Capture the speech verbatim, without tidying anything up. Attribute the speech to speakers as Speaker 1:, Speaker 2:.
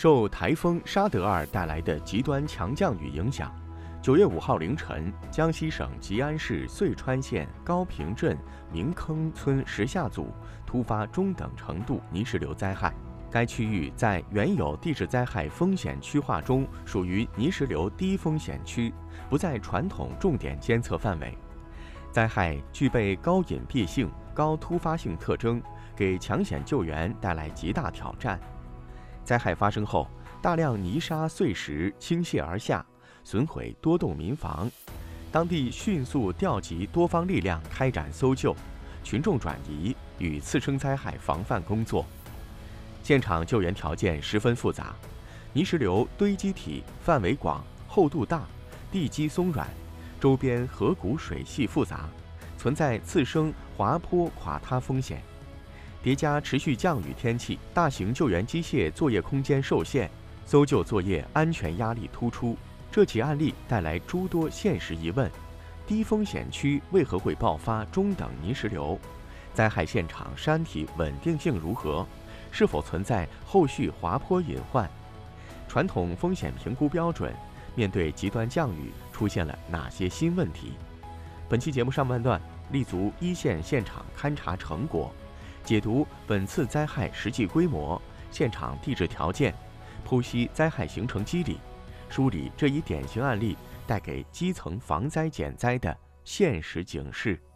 Speaker 1: 受台风沙德尔带来的极端强降雨影响，九月五号凌晨，江西省吉安市遂川县高坪镇明坑村石下组突发中等程度泥石流灾害。该区域在原有地质灾害风险区划中属于泥石流低风险区，不在传统重点监测范围。灾害具备高隐蔽性、高突发性特征，给抢险救援带来极大挑战。灾害发生后，大量泥沙碎石倾泻而下，损毁多栋民房。当地迅速调集多方力量开展搜救、群众转移与次生灾害防范工作。现场救援条件十分复杂，泥石流堆积体范围广、厚度大，地基松软，周边河谷水系复杂，存在次生滑坡垮塌风险。叠加持续降雨天气，大型救援机械作业空间受限，搜救作业安全压力突出。这起案例带来诸多现实疑问：低风险区为何会爆发中等泥石流？灾害现场山体稳定性如何？是否存在后续滑坡隐患？传统风险评估标准面对极端降雨出现了哪些新问题？本期节目上半段立足一线现场勘查成果，解读本次灾害实际规模、现场地质条件，剖析灾害形成机理，梳理这一典型案例带给基层防灾减灾的现实警示。